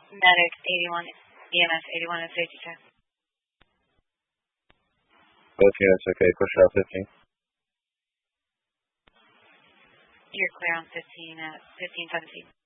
Medic 81, EMS 81 and safety check. Both units okay, push out 15. You're clear on 15 at 1517.